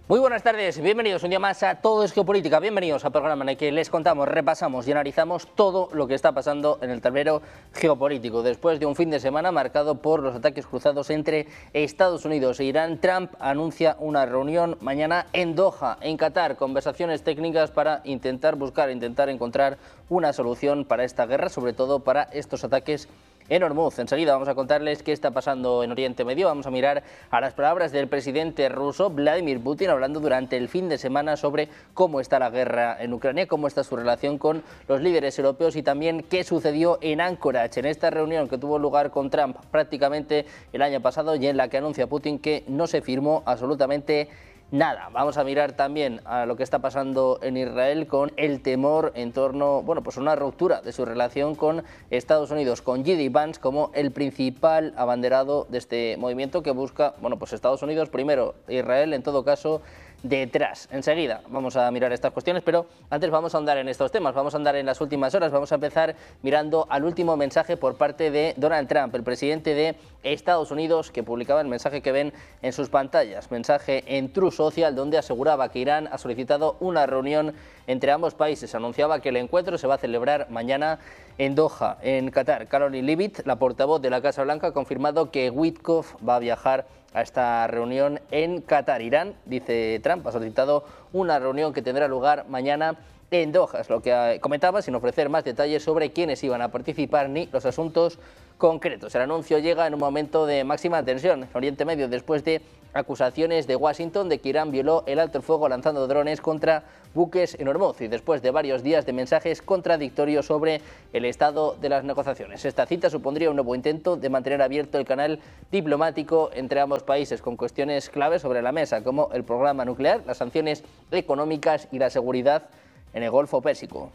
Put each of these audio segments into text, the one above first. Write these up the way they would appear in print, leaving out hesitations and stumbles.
Muy buenas tardes, bienvenidos un día más a Todo es Geopolítica, bienvenidos al programa en el que les contamos, repasamos y analizamos todo lo que está pasando en el tablero geopolítico. Después de un fin de semana marcado por los ataques cruzados entre Estados Unidos e Irán, Trump anuncia una reunión mañana en Doha, en Qatar, conversaciones técnicas para intentar encontrar una solución para esta guerra, sobre todo para estos ataques en Hormuz. Enseguida vamos a contarles qué está pasando en Oriente Medio. Vamos a mirar a las palabras del presidente ruso Vladimir Putin hablando durante el fin de semana sobre cómo está la guerra en Ucrania, cómo está su relación con los líderes europeos y también qué sucedió en Anchorage, en esta reunión que tuvo lugar con Trump prácticamente el año pasado y en la que anuncia Putin que no se firmó absolutamente nada. Vamos a mirar también a lo que está pasando en Israel con el temor en torno, a una ruptura de su relación con Estados Unidos, con J.D. Vance como el principal abanderado de este movimiento que busca, Estados Unidos primero, Israel en todo caso detrás. Enseguida vamos a mirar estas cuestiones, pero antes vamos a andar en estos temas, vamos a andar en las últimas horas, vamos a empezar mirando al último mensaje por parte de Donald Trump, el presidente de Estados Unidos, que publicaba el mensaje que ven en sus pantallas, mensaje en Truth Social, donde aseguraba que Irán ha solicitado una reunión entre ambos países. Anunciaba que el encuentro se va a celebrar mañana en Doha, en Qatar. Caroline Leavitt, la portavoz de la Casa Blanca, ha confirmado que Witkoff va a viajar a esta reunión en Qatar. Irán, dice Trump, ha solicitado una reunión que tendrá lugar mañana en Doha. Es lo que comentaba, sin ofrecer más detalles sobre quiénes iban a participar ni los asuntos concretos. El anuncio llega en un momento de máxima tensión en Oriente Medio, después de acusaciones de Washington de que Irán violó el alto el fuego lanzando drones contra buques en Hormuz y después de varios días de mensajes contradictorios sobre el estado de las negociaciones. Esta cita supondría un nuevo intento de mantener abierto el canal diplomático entre ambos países, con cuestiones claves sobre la mesa, como el programa nuclear, las sanciones económicas y la seguridad en el Golfo Pérsico.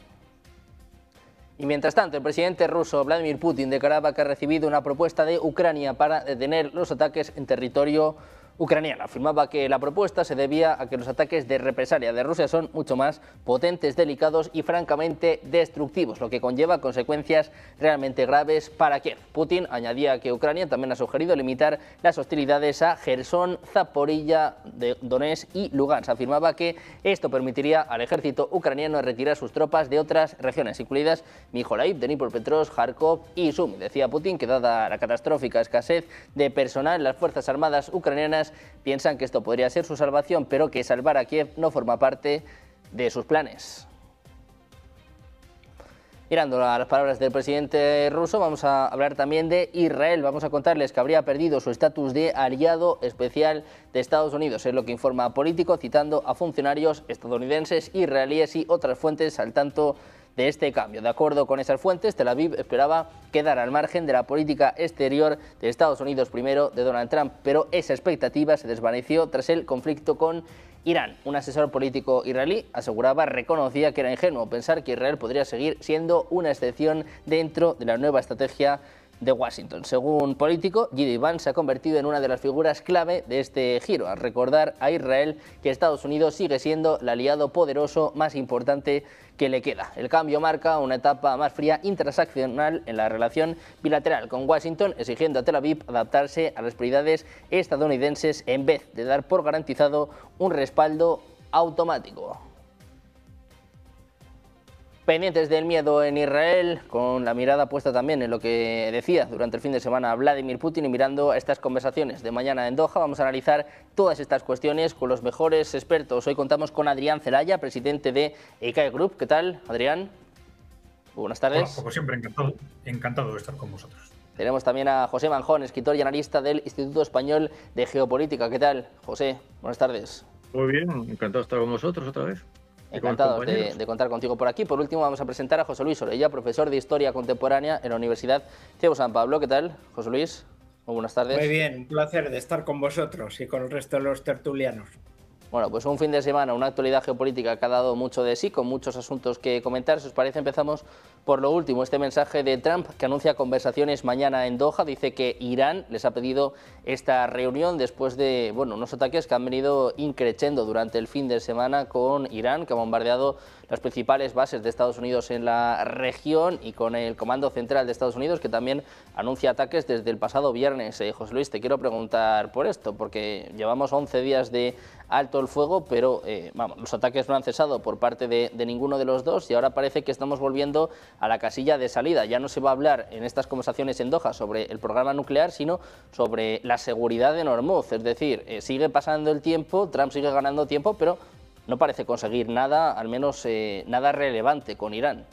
Y mientras tanto, el presidente ruso Vladimir Putin declaraba que ha recibido una propuesta de Ucrania para detener los ataques en territorio ucraniano. Afirmaba que la propuesta se debía a que los ataques de represalia de Rusia son mucho más potentes, delicados y francamente destructivos, lo que conlleva consecuencias realmente graves para Kiev. Putin añadía que Ucrania también ha sugerido limitar las hostilidades a Jersón, Zaporilla, Donetsk y Lugansk. Afirmaba que esto permitiría al ejército ucraniano retirar sus tropas de otras regiones, incluidas Mykolaiv, Dnipropetrovsk, Kharkov y Sumi. Decía Putin que dada la catastrófica escasez de personal, las Fuerzas Armadas ucranianas piensan que esto podría ser su salvación, pero que salvar a Kiev no forma parte de sus planes. Mirando a las palabras del presidente ruso, vamos a hablar también de Israel. Vamos a contarles que habría perdido su estatus de aliado especial de Estados Unidos. Es lo que informa Político, citando a funcionarios estadounidenses, israelíes y otras fuentes al tanto de este cambio. De acuerdo con esas fuentes, Tel Aviv esperaba quedar al margen de la política exterior de Estados Unidos primero de Donald Trump, pero esa expectativa se desvaneció tras el conflicto con Irán. Un asesor político israelí reconocía que era ingenuo pensar que Israel podría seguir siendo una excepción dentro de la nueva estrategia de Washington. Según Político, J.D. Vance se ha convertido en una de las figuras clave de este giro, al recordar a Israel que Estados Unidos sigue siendo el aliado poderoso más importante que le queda. El cambio marca una etapa más fría y transaccional en la relación bilateral con Washington, exigiendo a Tel Aviv adaptarse a las prioridades estadounidenses en vez de dar por garantizado un respaldo automático. Pendientes del miedo en Israel, con la mirada puesta también en lo que decía durante el fin de semana Vladimir Putin y mirando a estas conversaciones de mañana en Doha, vamos a analizar todas estas cuestiones con los mejores expertos. Hoy contamos con Adrián Celaya, presidente de EICAE Group. ¿Qué tal, Adrián? Buenas tardes. Hola, como siempre, encantado de estar con vosotros. Tenemos también a José Manjón, escritor y analista del Instituto Español de Geopolítica. ¿Qué tal, José? Buenas tardes. Muy bien, encantado de estar con vosotros otra vez. Encantados de contar contigo por aquí. Por último, vamos a presentar a José Luis Orella, profesor de Historia Contemporánea en la Universidad CEU San Pablo. ¿Qué tal, José Luis? Muy buenas tardes. Muy bien, un placer de estar con vosotros y con el resto de los tertulianos. Bueno, pues un fin de semana, una actualidad geopolítica que ha dado mucho de sí, con muchos asuntos que comentar. Si os parece, empezamos por lo último, este mensaje de Trump que anuncia conversaciones mañana en Doha. Dice que Irán les ha pedido esta reunión después de unos ataques que han venido increciendo durante el fin de semana con Irán, que ha bombardeado las principales bases de Estados Unidos en la región y con el Comando Central de Estados Unidos, que también anuncia ataques desde el pasado viernes. José Luis, te quiero preguntar por esto, porque llevamos 11 días de alto el fuego, pero vamos, los ataques no han cesado por parte de ninguno de los dos y ahora parece que estamos volviendo a la casilla de salida. Ya no se va a hablar en estas conversaciones en Doha sobre el programa nuclear, sino sobre la seguridad de Hormuz. Es decir, sigue pasando el tiempo, Trump sigue ganando tiempo, pero no parece conseguir nada, al menos nada relevante con Irán.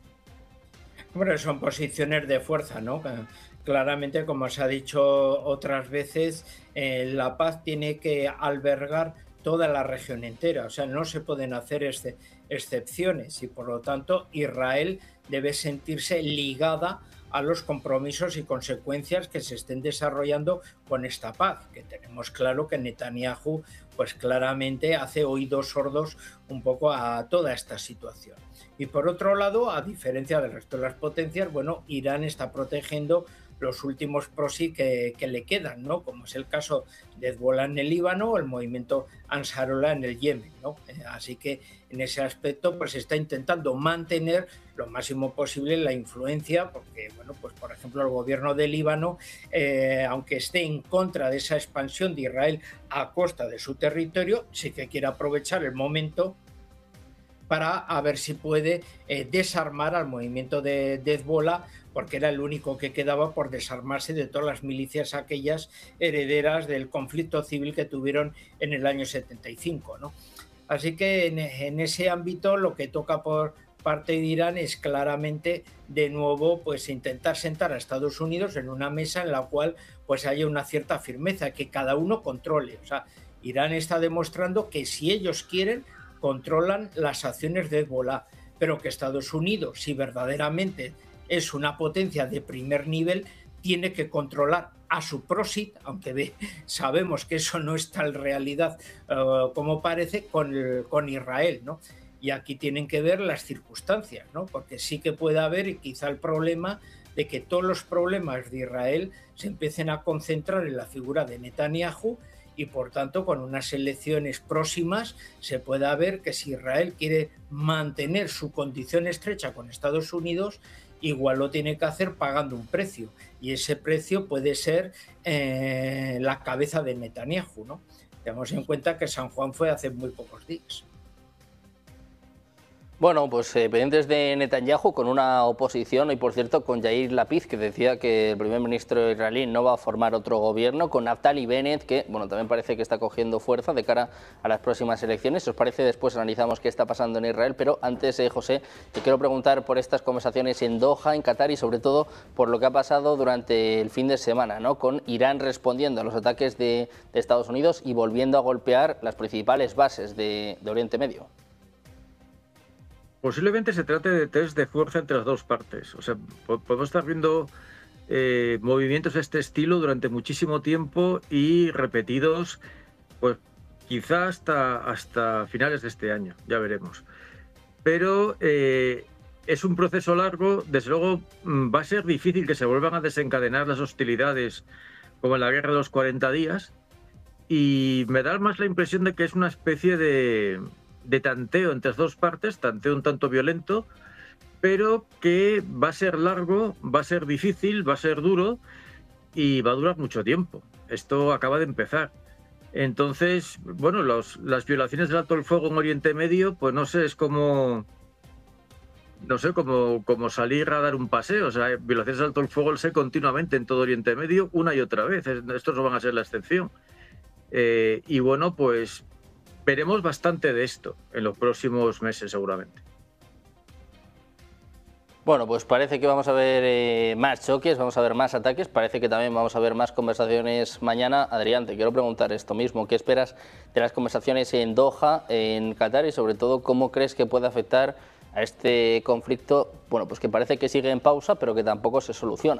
Bueno, son posiciones de fuerza, ¿no? Claramente, como se ha dicho otras veces, la paz tiene que albergar toda la región entera, o sea, no se pueden hacer excepciones y por lo tanto Israel debe sentirse ligada a los compromisos y consecuencias que se estén desarrollando con esta paz, que tenemos claro que Netanyahu pues claramente hace oídos sordos un poco a toda esta situación. Y por otro lado, a diferencia del resto de las potencias, bueno, Irán está protegiendo los últimos proxy que le quedan, ¿no? Como es el caso de Hezbollah en el Líbano o el movimiento Ansarullah en el Yemen, ¿no? Así que en ese aspecto pues se está intentando mantener lo máximo posible la influencia, porque, bueno, pues por ejemplo el gobierno del Líbano, aunque esté en contra de esa expansión de Israel a costa de su territorio, sí que quiere aprovechar el momento para a ver si puede desarmar al movimiento de Hezbollah, porque era el único que quedaba por desarmarse de todas las milicias aquellas herederas del conflicto civil que tuvieron en el año 75, ¿no? Así que en ese ámbito lo que toca por parte de Irán es claramente de nuevo pues intentar sentar a Estados Unidos en una mesa en la cual pues haya una cierta firmeza, que cada uno controle. O sea, Irán está demostrando que si ellos quieren controlan las acciones de Hezbollah, pero que Estados Unidos, si verdaderamente es una potencia de primer nivel, tiene que controlar a su proxy, aunque sabemos que eso no es tal realidad como parece, con Israel, ¿no? Y aquí tienen que ver las circunstancias, ¿no? Porque sí que puede haber quizá el problema de que todos los problemas de Israel se empiecen a concentrar en la figura de Netanyahu y por tanto con unas elecciones próximas se pueda ver que si Israel quiere mantener su condición estrecha con Estados Unidos, igual lo tiene que hacer pagando un precio y ese precio puede ser la cabeza de Netanyahu, ¿no? Tenemos en cuenta que San Juan fue hace muy pocos días. Bueno, pues pendientes de Netanyahu con una oposición y, por cierto, con Yair Lapid, que decía que el primer ministro israelí no va a formar otro gobierno, con Naftali Bennett, que bueno, también parece que está cogiendo fuerza de cara a las próximas elecciones. Si os parece, después analizamos qué está pasando en Israel, pero antes, José, te quiero preguntar por estas conversaciones en Doha, en Qatar, y sobre todo por lo que ha pasado durante el fin de semana, ¿no? Con Irán respondiendo a los ataques de Estados Unidos y volviendo a golpear las principales bases de Oriente Medio. Posiblemente se trate de test de fuerza entre las dos partes. O sea, podemos estar viendo movimientos de este estilo durante muchísimo tiempo y repetidos, pues quizá hasta finales de este año, ya veremos. Pero es un proceso largo, desde luego va a ser difícil que se vuelvan a desencadenar las hostilidades como en la guerra de los 40 días y me da más la impresión de que es una especie de tanteo entre las dos partes, tanteo un tanto violento, pero que va a ser largo, va a ser difícil, va a ser duro y va a durar mucho tiempo. Esto acaba de empezar. Entonces, bueno, las violaciones del alto el fuego en Oriente Medio, pues no sé, es como... No sé, como salir a dar un paseo. O sea, violaciones del alto el fuego sé continuamente en todo Oriente Medio, una y otra vez. Estos no van a ser la excepción. Y bueno, pues veremos bastante de esto en los próximos meses seguramente. Bueno, pues parece que vamos a ver más choques, vamos a ver más ataques, parece que también vamos a ver más conversaciones mañana. Adrián, te quiero preguntar esto mismo, ¿qué esperas de las conversaciones en Doha, en Qatar y sobre todo cómo crees que puede afectar a este conflicto, bueno, pues que parece que sigue en pausa pero que tampoco se soluciona?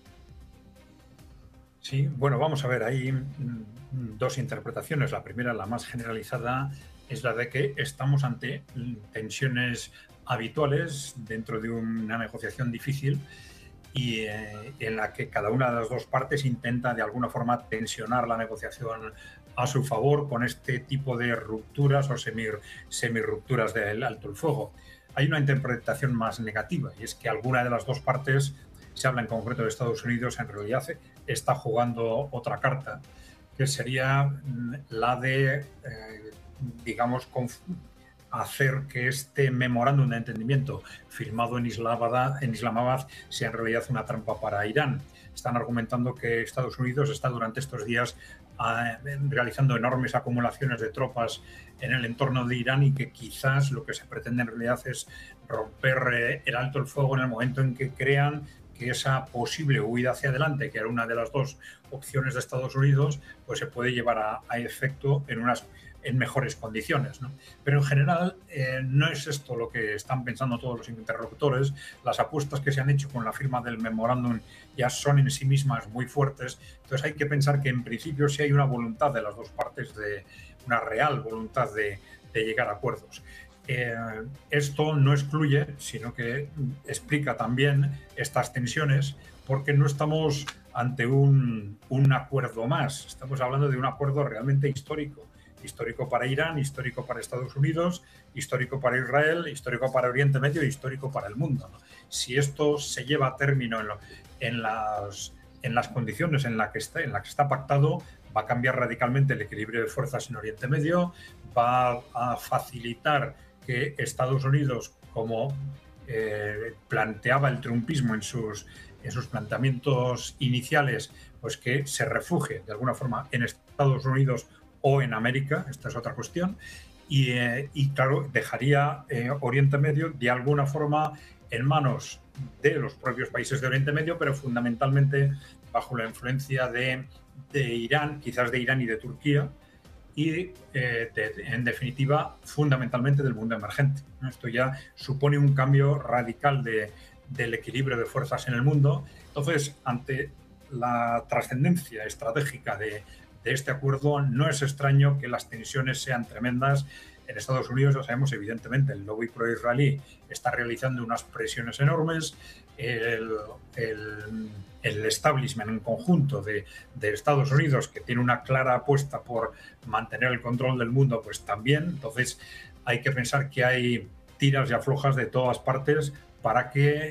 Sí, bueno, vamos a ver, hay dos interpretaciones. La primera, la más generalizada, es la de que estamos ante tensiones habituales dentro de una negociación difícil y en la que cada una de las dos partes intenta de alguna forma tensionar la negociación a su favor con este tipo de rupturas o semirrupturas del alto el fuego. Hay una interpretación más negativa y es que alguna de las dos partes, se habla en concreto de Estados Unidos, en realidad está jugando otra carta, que sería la de digamos, hacer que este memorándum de entendimiento firmado en Islamabad sea en realidad una trampa para Irán. Están argumentando que Estados Unidos está durante estos días realizando enormes acumulaciones de tropas en el entorno de Irán y que quizás lo que se pretende en realidad es romper el alto el fuego en el momento en que crean que esa posible huida hacia adelante, que era una de las dos opciones de Estados Unidos, pues se puede llevar a efecto en mejores condiciones, ¿no? Pero en general no es esto lo que están pensando todos los interlocutores. Las apuestas que se han hecho con la firma del memorándum ya son en sí mismas muy fuertes. Entonces hay que pensar que en principio sí hay una voluntad de las dos partes, una real voluntad de llegar a acuerdos. Esto no excluye, sino que explica también estas tensiones, porque no estamos ante un acuerdo más, estamos hablando de un acuerdo realmente histórico. Histórico para Irán, histórico para Estados Unidos, histórico para Israel, histórico para Oriente Medio y histórico para el mundo, ¿no? Si esto se lleva a término en las condiciones en las que está pactado, va a cambiar radicalmente el equilibrio de fuerzas en Oriente Medio, va a facilitar que Estados Unidos, como planteaba el trumpismo en sus planteamientos iniciales, pues que se refugie de alguna forma en Estados Unidos o en América, esta es otra cuestión, y claro, dejaría Oriente Medio de alguna forma en manos de los propios países de Oriente Medio, pero fundamentalmente bajo la influencia de Irán, quizás de Irán y de Turquía, y en definitiva fundamentalmente del mundo emergente. Esto ya supone un cambio radical del equilibrio de fuerzas en el mundo. Entonces, ante la trascendencia estratégica de este acuerdo, no es extraño que las tensiones sean tremendas. En Estados Unidos, ya sabemos, evidentemente, el lobby pro-israelí está realizando unas presiones enormes. El establishment en conjunto de Estados Unidos, que tiene una clara apuesta por mantener el control del mundo, pues también. Entonces, hay que pensar que hay tiras y aflojas de todas partes para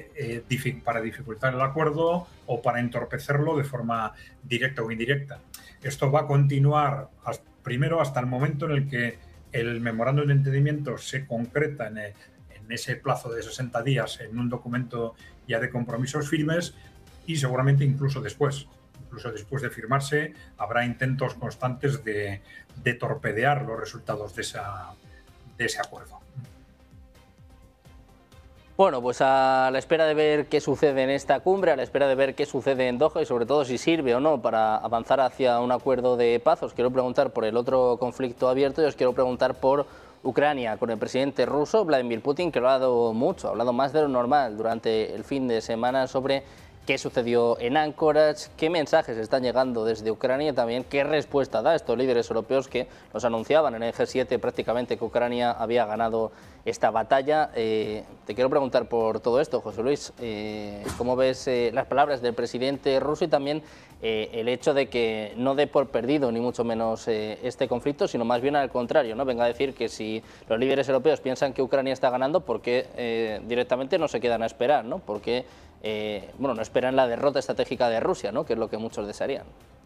dificultar el acuerdo o para entorpecerlo de forma directa o indirecta. Esto va a continuar primero hasta el momento en el que el memorándum de entendimiento se concreta en ese plazo de 60 días en un documento ya de compromisos firmes, y seguramente incluso después de firmarse habrá intentos constantes de torpedear los resultados de ese acuerdo. Bueno, pues a la espera de ver qué sucede en esta cumbre, a la espera de ver qué sucede en Doha y sobre todo si sirve o no para avanzar hacia un acuerdo de paz, os quiero preguntar por el otro conflicto abierto y os quiero preguntar por Ucrania, con el presidente ruso Vladimir Putin, que lo ha hablado mucho, ha hablado más de lo normal durante el fin de semana sobre qué sucedió en Anchorage, qué mensajes están llegando desde Ucrania y también qué respuesta da a estos líderes europeos que nos anunciaban en el G7 prácticamente que Ucrania había ganado esta batalla. Te quiero preguntar por todo esto, José Luis, ¿cómo ves las palabras del presidente ruso y también el hecho de que no dé por perdido ni mucho menos este conflicto, sino más bien al contrario, ¿no? Venga a decir que si los líderes europeos piensan que Ucrania está ganando, ¿por qué directamente no se quedan a esperar, ¿no? Porque no esperan la derrota estratégica de Rusia, ¿no? Que es lo que muchos desearían.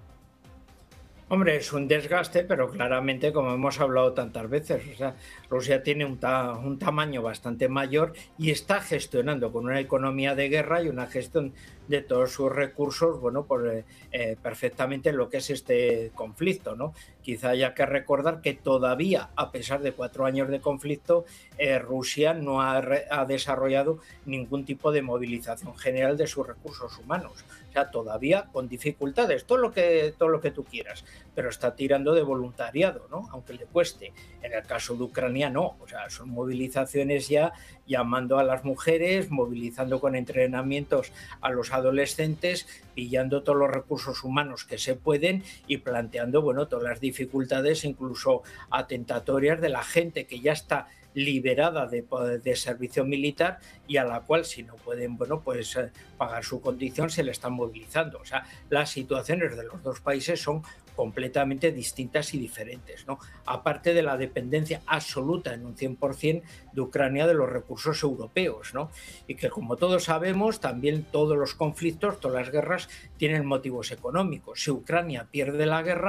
Hombre, es un desgaste, pero claramente, como hemos hablado tantas veces, o sea, Rusia tiene un tamaño bastante mayor y está gestionando con una economía de guerra y una gestión de todos sus recursos, bueno, pues perfectamente lo que es este conflicto, ¿no? Quizá haya que recordar que todavía, a pesar de 4 años de conflicto, Rusia no ha desarrollado ningún tipo de movilización general de sus recursos humanos. O sea, todavía con dificultades, todo lo que tú quieras, pero está tirando de voluntariado, ¿no? Aunque le cueste. En el caso de Ucrania no, o sea, son movilizaciones ya llamando a las mujeres, movilizando con entrenamientos a los adolescentes, pillando todos los recursos humanos que se pueden y planteando, bueno, todas las dificultades, incluso atentatorias de la gente que ya está liberada de servicio militar y a la cual, si no pueden, bueno, pues pagar su condición, se le están movilizando. O sea, las situaciones de los dos países son completamente distintas y diferentes, ¿no? Aparte de la dependencia absoluta en un 100% de Ucrania de los recursos europeos, ¿no? Y que, como todos sabemos, también todos los conflictos, todas las guerras tienen motivos económicos. Si Ucrania pierde la guerra,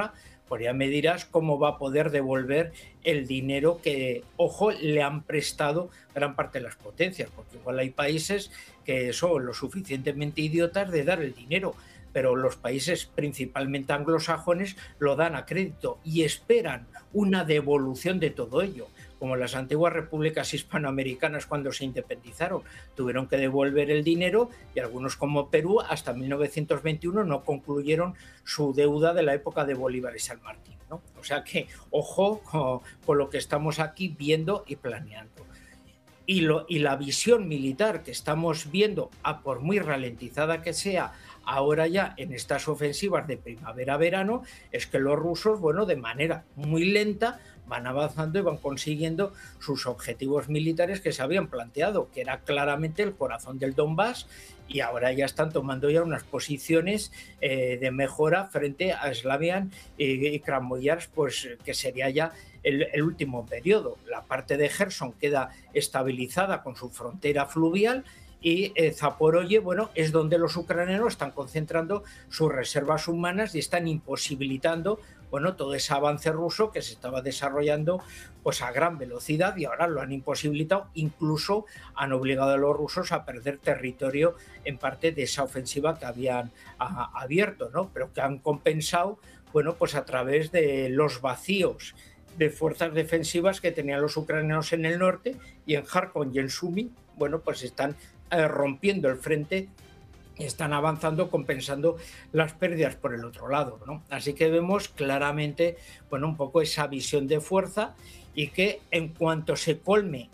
Pues ya me dirás cómo va a poder devolver el dinero que, ojo, le han prestado gran parte de las potencias, porque igual hay países que son lo suficientemente idiotas de dar el dinero, pero los países principalmente anglosajones lo dan a crédito y esperan una devolución de todo ello. Como las antiguas repúblicas hispanoamericanas cuando se independizaron, tuvieron que devolver el dinero y algunos como Perú hasta 1921 no concluyeron su deuda de la época de Bolívar y San Martín, ¿no? O sea que ojo con lo que estamos aquí viendo y planeando. Y la visión militar que estamos viendo, por muy ralentizada que sea, ahora ya en estas ofensivas de primavera-verano, es que los rusos, bueno, de manera muy lenta, van avanzando y van consiguiendo sus objetivos militares que se habían planteado, que era claramente el corazón del Donbass, y ahora ya están tomando ya unas posiciones de mejora frente a Slaviansk y Krasnoyarsk, pues que sería ya el último periodo. La parte de Gerson queda estabilizada con su frontera fluvial, y Zaporozhye, bueno, es donde los ucranianos están concentrando sus reservas humanas y están imposibilitando, bueno, todo ese avance ruso que se estaba desarrollando pues a gran velocidad, y ahora lo han imposibilitado, incluso han obligado a los rusos a perder territorio en parte de esa ofensiva que habían abierto, ¿no? Pero que han compensado, bueno, pues a través de los vacíos de fuerzas defensivas que tenían los ucranianos en el norte, y en Kharkov y en Sumy, bueno, pues están rompiendo el frente, están avanzando, compensando las pérdidas por el otro lado, ¿no? Así que vemos claramente, bueno, un poco esa visión de fuerza, y que en cuanto se colme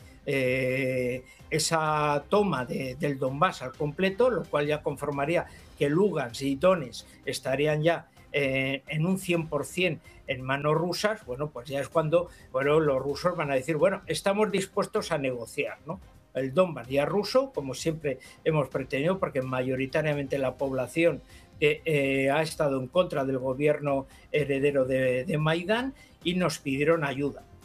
esa toma del Donbass al completo, lo cual ya conformaría que Lugansk y Donetsk estarían ya en un 100% en manos rusas, bueno, pues ya es cuando, bueno, los rusos van a decir, bueno, estamos dispuestos a negociar, ¿no? El Donbass ya ruso, como siempre hemos pretendido, porque mayoritariamente la población ha estado en contra del gobierno heredero de Maidán, y nos pidieron ayuda.